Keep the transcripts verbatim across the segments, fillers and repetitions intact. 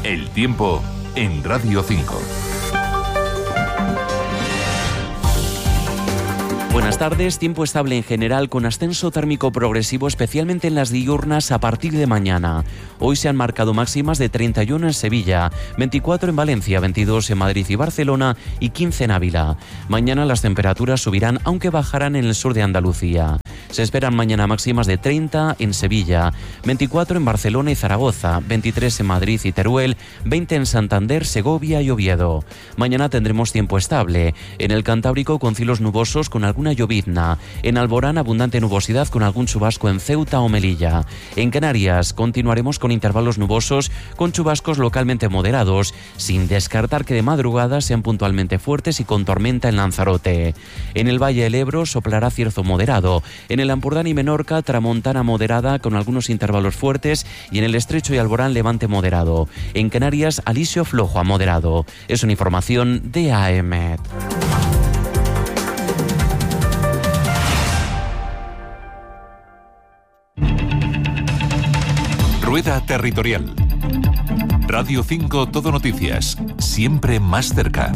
El tiempo en Radio cinco. Buenas tardes, tiempo estable en general con ascenso térmico progresivo especialmente en las diurnas a partir de mañana. Hoy se han marcado máximas de treinta y uno en Sevilla, veinticuatro en Valencia, veintidós en Madrid y Barcelona y quince en Ávila. Mañana las temperaturas subirán aunque bajarán en el sur de Andalucía. Se esperan mañana máximas de treinta en Sevilla, veinticuatro en Barcelona y Zaragoza, veintitrés en Madrid y Teruel, veinte en Santander, Segovia y Oviedo. Mañana tendremos tiempo estable. En el Cantábrico con cielos nubosos con alguna llovizna. En Alborán abundante nubosidad con algún chubasco en Ceuta o Melilla. En Canarias continuaremos con intervalos nubosos con chubascos localmente moderados, sin descartar que de madrugada sean puntualmente fuertes y con tormenta en Lanzarote. En el Valle del Ebro soplará cierzo moderado. En el Ampurdán y Menorca, tramontana moderada con algunos intervalos fuertes y en el Estrecho y Alborán levante moderado. En Canarias, alisio flojo a moderado. Es una información de A E M E T. Rueda Territorial. Radio cinco Todo Noticias. Siempre más cerca.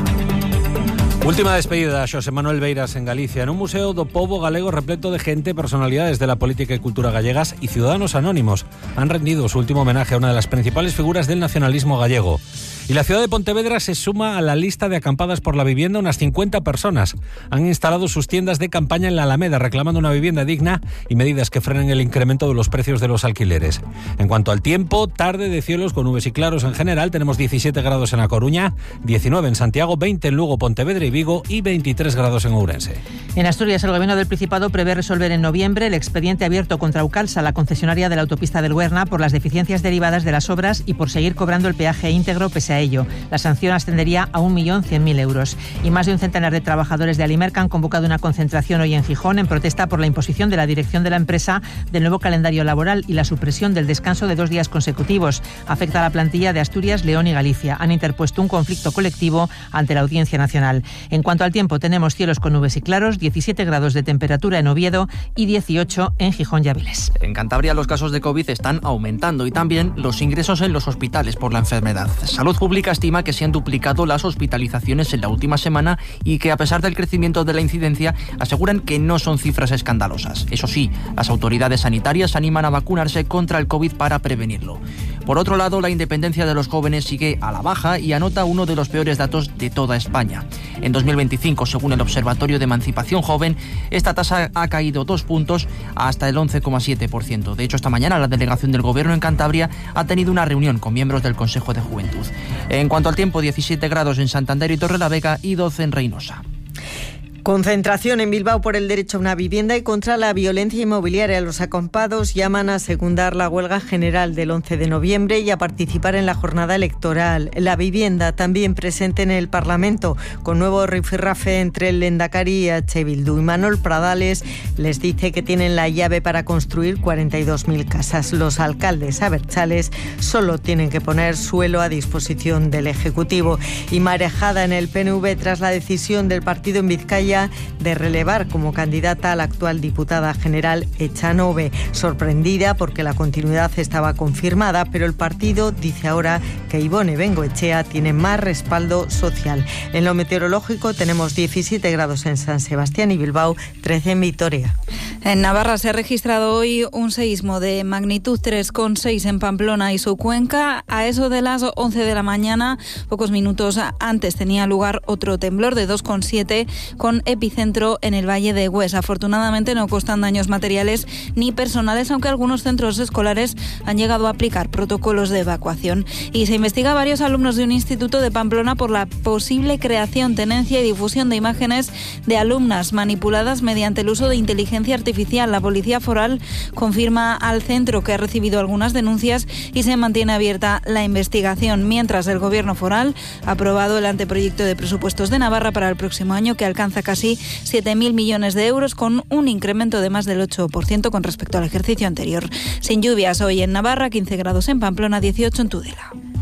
Última despedida, Xosé Manuel Beiras en Galicia, en un museo do pobo galego repleto de gente, personalidades de la política y cultura gallegas y ciudadanos anónimos. Han rendido su último homenaje a una de las principales figuras del nacionalismo gallego. Y la ciudad de Pontevedra se suma a la lista de acampadas por la vivienda. Unas cincuenta personas han instalado sus tiendas de campaña en la Alameda reclamando una vivienda digna y medidas que frenen el incremento de los precios de los alquileres. En cuanto al tiempo, tarde de cielos con nubes y claros en general. Tenemos diecisiete grados en A Coruña, diecinueve en Santiago, veinte en Lugo, Pontevedra y Vigo y veintitrés grados en Ourense. En Asturias, el Gobierno del Principado prevé resolver en noviembre el expediente abierto contra Ucalsa, la concesionaria de la autopista del Huerna, por las deficiencias derivadas de las obras y por seguir cobrando el peaje íntegro pese a ello. La sanción ascendería a un millón cien mil euros. Y más de un centenar de trabajadores de Alimerca han convocado una concentración hoy en Gijón en protesta por la imposición de la dirección de la empresa del nuevo calendario laboral y la supresión del descanso de dos días consecutivos. Afecta a la plantilla de Asturias, León y Galicia. Han interpuesto un conflicto colectivo ante la Audiencia Nacional. En cuanto al tiempo, tenemos cielos con nubes y claros, diecisiete grados de temperatura en Oviedo y dieciocho en Gijón y Avilés. En Cantabria los casos de COVID están aumentando y también los ingresos en los hospitales por la enfermedad. Salud Pública estima que se han duplicado las hospitalizaciones en la última semana y que a pesar del crecimiento de la incidencia aseguran que no son cifras escandalosas. Eso sí, las autoridades sanitarias animan a vacunarse contra el COVID para prevenirlo. Por otro lado, la independencia de los jóvenes sigue a la baja y anota uno de los peores datos de toda España. En dos mil veinticinco, según el Observatorio de Emancipación Joven, esta tasa ha caído dos puntos hasta el once coma siete por ciento. De hecho, esta mañana la delegación del Gobierno en Cantabria ha tenido una reunión con miembros del Consejo de Juventud. En cuanto al tiempo, diecisiete grados en Santander y Torrelavega y doce en Reynosa. Concentración en Bilbao por el derecho a una vivienda y contra la violencia inmobiliaria. Los acampados llaman a secundar la huelga general del once de noviembre y a participar en la jornada electoral. La vivienda también presente en el Parlamento, con nuevo rifirrafe entre el Lehendakari y H. Bildu. Y Manuel Pradales les dice que tienen la llave para construir cuarenta y dos mil casas. Los alcaldes abertzales solo tienen que poner suelo a disposición del Ejecutivo. Y marejada en el P N V tras la decisión del partido en Vizcaya de relevar como candidata a la actual diputada general Echanove, sorprendida porque la continuidad estaba confirmada, pero el partido dice ahora que Ibone Bengoechea tiene más respaldo social. En lo meteorológico tenemos diecisiete grados en San Sebastián y Bilbao, trece en Vitoria. En Navarra se ha registrado hoy un seísmo de magnitud tres coma seis en Pamplona y su cuenca. A eso de las once de la mañana, pocos minutos antes, tenía lugar otro temblor de dos coma siete con epicentro en el Valle de Hues. Afortunadamente no constan daños materiales ni personales, aunque algunos centros escolares han llegado a aplicar protocolos de evacuación. Y se investiga a varios alumnos de un instituto de Pamplona por la posible creación, tenencia y difusión de imágenes de alumnas manipuladas mediante el uso de inteligencia artificial. La Policía Foral confirma al centro que ha recibido algunas denuncias y se mantiene abierta la investigación, mientras el Gobierno foral ha aprobado el anteproyecto de presupuestos de Navarra para el próximo año, que alcanza casi siete mil millones de euros, con un incremento de más del ocho por ciento con respecto al ejercicio anterior. Sin lluvias hoy en Navarra, quince grados en Pamplona, dieciocho en Tudela.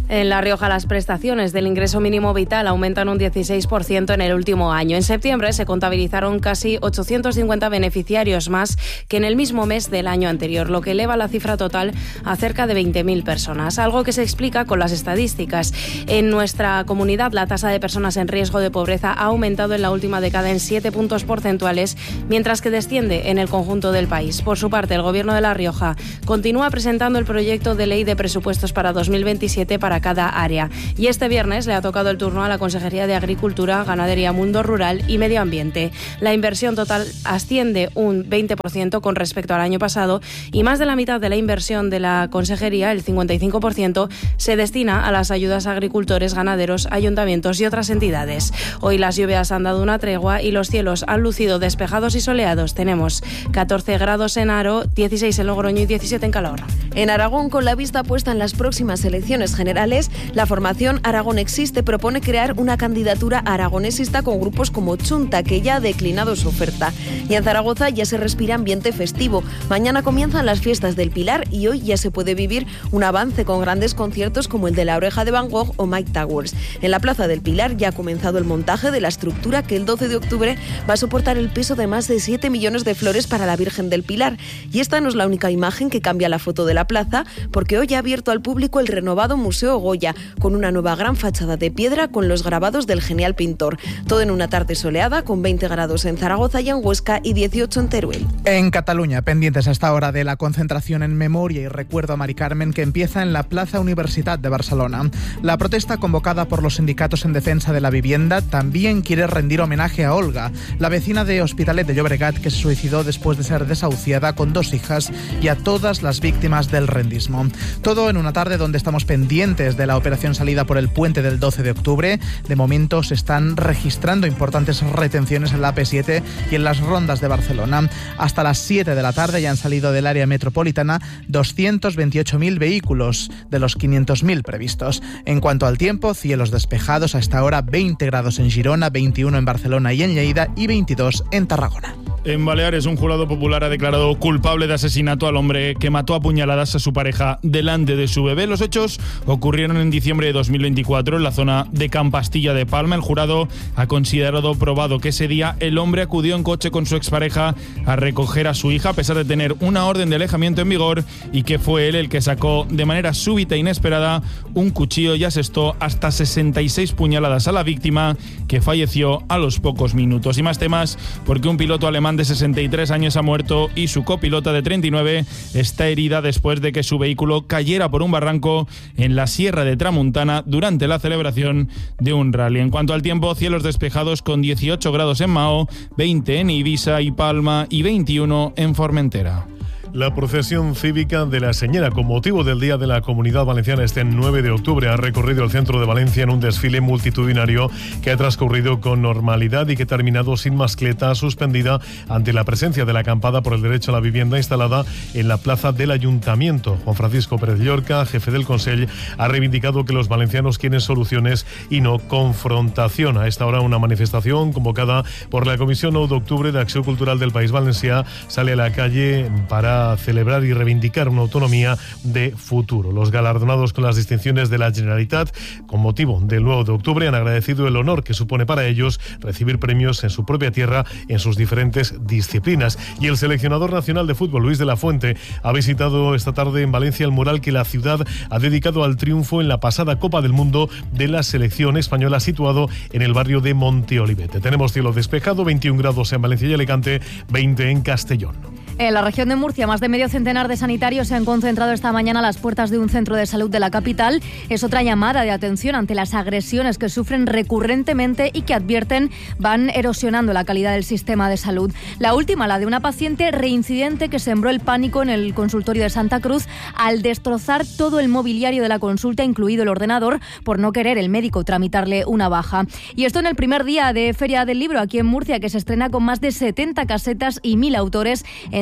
En La Rioja, las prestaciones del ingreso mínimo vital aumentan un dieciséis por ciento en el último año. En septiembre se contabilizaron casi ochocientos cincuenta beneficiarios más que en el mismo mes del año anterior, lo que eleva la cifra total a cerca de veinte mil personas, algo que se explica con las estadísticas. En nuestra comunidad, la tasa de personas en riesgo de pobreza ha aumentado en la última década en siete puntos porcentuales, mientras que desciende en el conjunto del país. Por su parte, el Gobierno de La Rioja continúa presentando el proyecto de ley de presupuestos para dos mil veintisiete para cada área. Y este viernes le ha tocado el turno a la Consejería de Agricultura, Ganadería, Mundo Rural y Medio Ambiente. La inversión total asciende un veinte por ciento con respecto al año pasado y más de la mitad de la inversión de la Consejería, el cincuenta y cinco por ciento, se destina a las ayudas a agricultores, ganaderos, ayuntamientos y otras entidades. Hoy las lluvias han dado una tregua y los cielos han lucido despejados y soleados. Tenemos catorce grados en Haro, dieciséis en Logroño y diecisiete en Calahorra. En Aragón, con la vista puesta en las próximas elecciones generales, la formación Aragón Existe propone crear una candidatura aragonesista con grupos como Chunta, que ya ha declinado su oferta. Y en Zaragoza ya se respira ambiente festivo. Mañana comienzan las fiestas del Pilar y hoy ya se puede vivir un avance con grandes conciertos como el de La Oreja de Van Gogh o Mike Towers. En la Plaza del Pilar ya ha comenzado el montaje de la estructura que el doce de octubre va a soportar el peso de más de siete millones de flores para la Virgen del Pilar. Y esta no es la única imagen que cambia la foto de la plaza, porque hoy ha abierto al público el renovado Museo Goya, con una nueva gran fachada de piedra con los grabados del genial pintor. Todo en una tarde soleada, con veinte grados en Zaragoza y en Huesca y dieciocho en Teruel. En Cataluña, pendientes hasta ahora de la concentración en memoria y recuerdo a Mari Carmen, que empieza en la Plaza Universitat de Barcelona. La protesta, convocada por los sindicatos en defensa de la vivienda, también quiere rendir homenaje a Olga, la vecina de Hospitalet de Llobregat, que se suicidó después de ser desahuciada con dos hijas, y a todas las víctimas del rendismo. Todo en una tarde donde estamos pendientes de la operación salida por el puente del doce de octubre. De momento se están registrando importantes retenciones en la A P siete y en las rondas de Barcelona. Hasta las siete de la tarde ya han salido del área metropolitana doscientos veintiocho mil vehículos de los quinientos mil previstos. En cuanto al tiempo, cielos despejados a esta hora, veinte grados en Girona, veintiuno en Barcelona y en Lleida y veintidós en Tarragona. En Baleares, un jurado popular ha declarado culpable de asesinato al hombre que mató a puñaladas a su pareja delante de su bebé. Los hechos ocurrieron en diciembre de dos mil veinticuatro en la zona de Campastilla de Palma. El jurado ha considerado probado que ese día el hombre acudió en coche con su expareja a recoger a su hija, a pesar de tener una orden de alejamiento en vigor, y que fue él el que sacó de manera súbita e inesperada un cuchillo y asestó hasta sesenta y seis puñaladas a la víctima, que falleció a los pocos minutos. Y más temas, porque un piloto alemán de sesenta y tres años ha muerto y su copilota de treinta y nueve está herida después de que su vehículo cayera por un barranco en la Sierra de Tramuntana durante la celebración de un rally. En cuanto al tiempo, cielos despejados con dieciocho grados en Mao, veinte en Ibiza y Palma y veintiuno en Formentera. La procesión cívica de la Señera, con motivo del Día de la Comunidad Valenciana este nueve de octubre, ha recorrido el centro de Valencia en un desfile multitudinario que ha transcurrido con normalidad y que ha terminado sin mascleta suspendida ante la presencia de la acampada por el derecho a la vivienda instalada en la plaza del Ayuntamiento. Juan Francisco Pérez Llorca, jefe del Consell, ha reivindicado que los valencianos quieren soluciones y no confrontación. A esta hora, una manifestación convocada por la Comisión nueve de octubre de Acción Cultural del País Valencià sale a la calle para celebrar y reivindicar una autonomía de futuro. Los galardonados con las distinciones de la Generalitat, con motivo del nueve de octubre, han agradecido el honor que supone para ellos recibir premios en su propia tierra en sus diferentes disciplinas. Y el seleccionador nacional de fútbol, Luis de la Fuente, ha visitado esta tarde en Valencia el mural que la ciudad ha dedicado al triunfo en la pasada Copa del Mundo de la selección española, situado en el barrio de Monteolivete. Tenemos cielo despejado, veintiún grados en Valencia y Alicante, veinte en Castellón. En la región de Murcia, más de medio centenar de sanitarios se han concentrado esta mañana a las puertas de un centro de salud de la capital. Es otra llamada de atención ante las agresiones que sufren recurrentemente y que advierten van erosionando la calidad del sistema de salud. La última, la de una paciente reincidente que sembró el pánico en el consultorio de Santa Cruz al destrozar todo el mobiliario de la consulta, incluido el ordenador, por no querer el médico tramitarle una baja. Y esto en el primer día de Feria del Libro aquí en Murcia, que se estrena con más de setenta casetas y mil autores, entre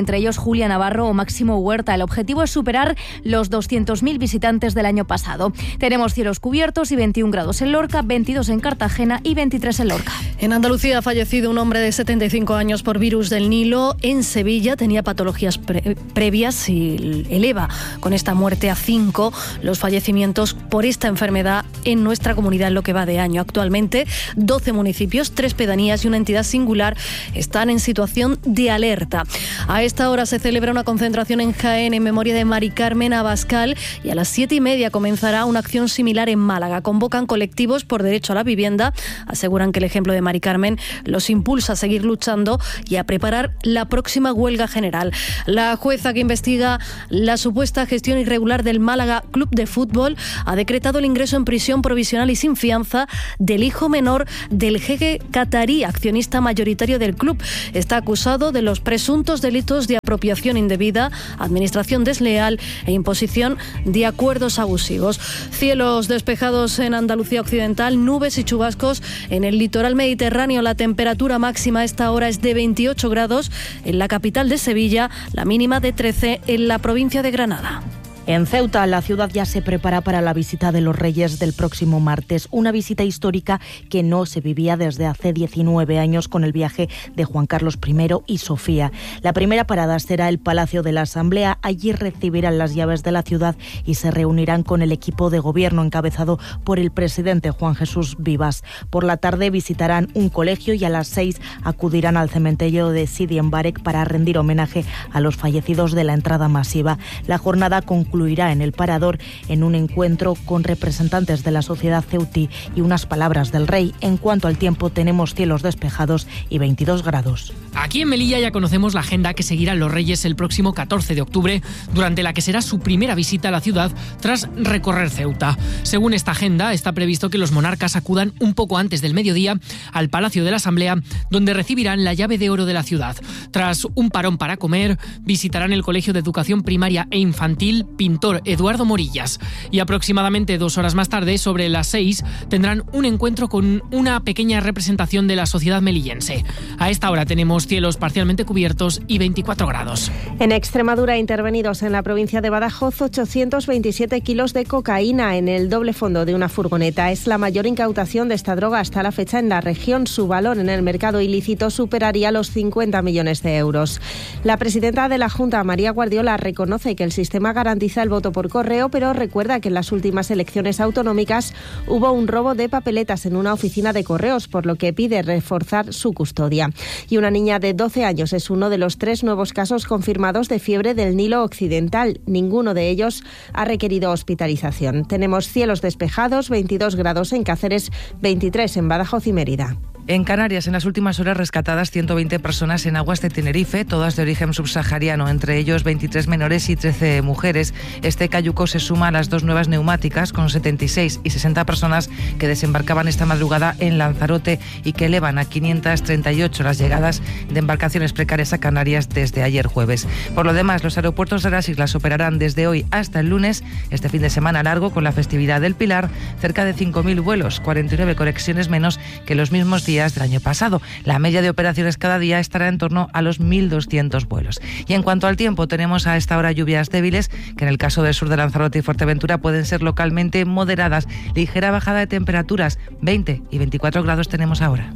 entre ellos Julia Navarro o Máximo Huerta. El objetivo es superar los doscientos mil visitantes del año pasado. Tenemos cielos cubiertos y veintiún grados en Lorca, veintidós en Cartagena y veintitrés en Lorca. En Andalucía ha fallecido un hombre de setenta y cinco años por virus del Nilo. En Sevilla tenía patologías pre- previas y eleva con esta muerte a cinco los fallecimientos por esta enfermedad en nuestra comunidad en lo que va de año. Actualmente, doce municipios, tres pedanías y una entidad singular están en situación de alerta. A esta hora se celebra una concentración en Jaén en memoria de Mari Carmen Abascal y a las siete y media comenzará una acción similar en Málaga. Convocan colectivos por derecho a la vivienda, aseguran que el ejemplo de Mari Carmen los impulsa a seguir luchando y a preparar la próxima huelga general. La jueza que investiga la supuesta gestión irregular del Málaga Club de Fútbol ha decretado el ingreso en prisión provisional y sin fianza del hijo menor del jeque catarí, accionista mayoritario del club. Está acusado de los presuntos delitos de apropiación indebida, administración desleal e imposición de acuerdos abusivos. Cielos despejados en Andalucía Occidental, nubes y chubascos en el litoral mediterráneo. La temperatura máxima a esta hora es de veintiocho grados en la capital de Sevilla, la mínima de trece en la provincia de Granada. En Ceuta, la ciudad ya se prepara para la visita de los Reyes del próximo martes, una visita histórica que no se vivía desde hace diecinueve años con el viaje de Juan Carlos primero y Sofía. La primera parada será el Palacio de la Asamblea. Allí recibirán las llaves de la ciudad y se reunirán con el equipo de gobierno encabezado por el presidente Juan Jesús Vivas. Por la tarde visitarán un colegio y a las seis acudirán al cementerio de Sidi Mbarek para rendir homenaje a los fallecidos de la entrada masiva. La jornada concluye Concluirá en el Parador en un encuentro con representantes de la sociedad ceutí y unas palabras del rey. En cuanto al tiempo, tenemos cielos despejados y veintidós grados. Aquí en Melilla ya conocemos la agenda que seguirán los Reyes el próximo catorce de octubre, durante la que será su primera visita a la ciudad tras recorrer Ceuta. Según esta agenda, está previsto que los monarcas acudan un poco antes del mediodía al Palacio de la Asamblea, donde recibirán la llave de oro de la ciudad. Tras un parón para comer, visitarán el Colegio de Educación Primaria e Infantil Pintor Eduardo Morillas. Y aproximadamente dos horas más tarde, sobre las seis, tendrán un encuentro con una pequeña representación de la sociedad melillense. A esta hora tenemos cielos parcialmente cubiertos y veinticuatro grados. En Extremadura, intervenidos en la provincia de Badajoz, ochocientos veintisiete kilos de cocaína en el doble fondo de una furgoneta. Es la mayor incautación de esta droga hasta la fecha en la región. Su valor en el mercado ilícito superaría los cincuenta millones de euros. La presidenta de la Junta, María Guardiola, reconoce que el sistema garantiza el voto por correo, pero recuerda que en las últimas elecciones autonómicas hubo un robo de papeletas en una oficina de correos, por lo que pide reforzar su custodia. Y una niña de doce años es uno de los tres nuevos casos confirmados de fiebre del Nilo Occidental. Ninguno de ellos ha requerido hospitalización. Tenemos cielos despejados, veintidós grados en Cáceres, veintitrés en Badajoz y Mérida. En Canarias, en las últimas horas rescatadas ciento veinte personas en aguas de Tenerife, todas de origen subsahariano, entre ellos veintitrés menores y trece mujeres. Este cayuco se suma a las dos nuevas neumáticas con setenta y seis y sesenta personas que desembarcaban esta madrugada en Lanzarote y que elevan a quinientas treinta y ocho las llegadas de embarcaciones precarias a Canarias desde ayer jueves. Por lo demás, los aeropuertos de las islas operarán desde hoy hasta el lunes, este fin de semana largo con la festividad del Pilar, cerca de cinco mil vuelos, cuarenta y nueve conexiones menos que los mismos días del año pasado. La media de operaciones cada día estará en torno a los mil doscientos vuelos. Y en cuanto al tiempo, tenemos a esta hora lluvias débiles, que en el caso del sur de Lanzarote y Fuerteventura pueden ser localmente moderadas. Ligera bajada de temperaturas, veinte y veinticuatro grados tenemos ahora.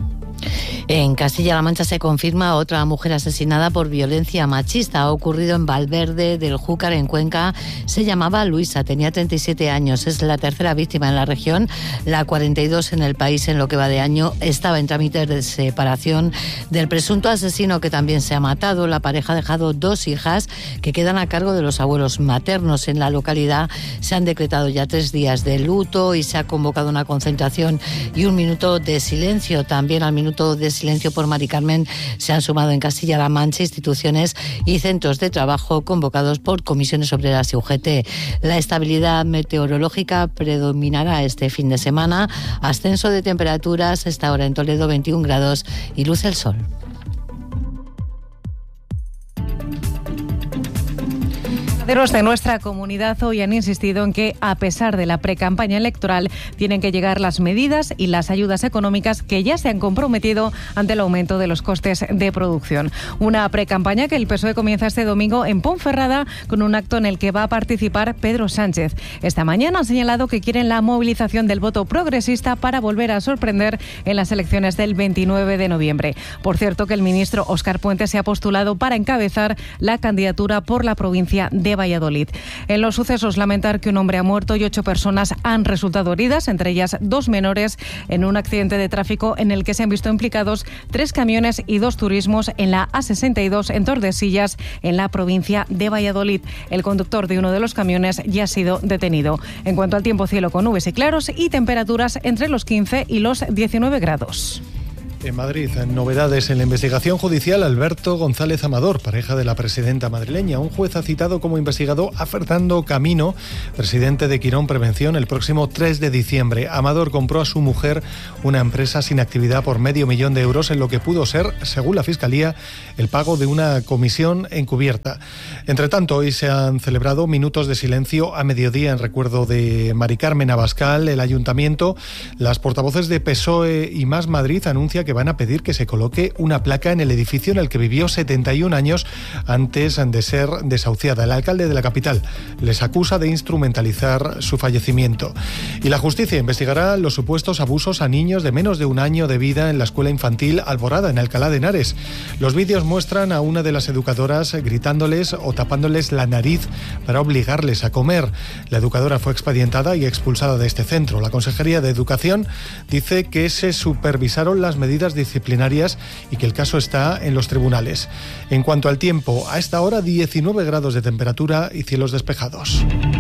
En Castilla-La Mancha se confirma otra mujer asesinada por violencia machista. Ha ocurrido en Valverde del Júcar, en Cuenca. Se llamaba Luisa, tenía treinta y siete años. Es la tercera víctima en la región, la cuarenta y dos en el país en lo que va de año. Estaba en trámites de separación del presunto asesino, que también se ha matado. La pareja ha dejado dos hijas que quedan a cargo de los abuelos maternos. En la localidad se han decretado ya tres días de luto y se ha convocado una concentración y un minuto de silencio. También al minuto de silencio por Mari Carmen se han sumado en Castilla-La Mancha instituciones y centros de trabajo convocados por comisiones obreras y U G T. La estabilidad meteorológica predominará este fin de semana. Ascenso de temperaturas, esta hora en Toledo veintiún grados y luce el sol. Los de nuestra comunidad hoy han insistido en que, a pesar de la precampaña electoral, tienen que llegar las medidas y las ayudas económicas que ya se han comprometido ante el aumento de los costes de producción. Una precampaña que el P S O E comienza este domingo en Ponferrada con un acto en el que va a participar Pedro Sánchez. Esta mañana han señalado que quieren la movilización del voto progresista para volver a sorprender en las elecciones del veintinueve de noviembre. Por cierto, que el ministro Óscar Puente se ha postulado para encabezar la candidatura por la provincia de Valladolid. En los sucesos, lamentar que un hombre ha muerto y ocho personas han resultado heridas, entre ellas dos menores, en un accidente de tráfico en el que se han visto implicados tres camiones y dos turismos en la A sesenta y dos en Tordesillas, en la provincia de Valladolid. El conductor de uno de los camiones ya ha sido detenido. En cuanto al tiempo, cielo con nubes y claros y temperaturas entre los quince y los diecinueve grados. En Madrid, novedades en la investigación judicial. Alberto González Amador, pareja de la presidenta madrileña. Un juez ha citado como investigado a Fernando Camino, presidente de Quirón Prevención, el próximo tres de diciembre. Amador compró a su mujer una empresa sin actividad por medio millón de euros en lo que pudo ser, según la Fiscalía, el pago de una comisión encubierta. Entre tanto, hoy se han celebrado minutos de silencio a mediodía en recuerdo de Mari Carmen Abascal. El Ayuntamiento, las portavoces de P S O E y Más Madrid anuncian que que van a pedir que se coloque una placa en el edificio en el que vivió setenta y un años antes de ser desahuciada. El alcalde de la capital les acusa de instrumentalizar su fallecimiento. Y la justicia investigará los supuestos abusos a niños de menos de un año de vida en la escuela infantil Alborada, en Alcalá de Henares. Los vídeos muestran a una de las educadoras gritándoles o tapándoles la nariz para obligarles a comer. La educadora fue expedientada y expulsada de este centro. La Consejería de Educación dice que se supervisaron las medidas disciplinarias y que el caso está en los tribunales. En cuanto al tiempo, a esta hora diecinueve grados de temperatura y cielos despejados.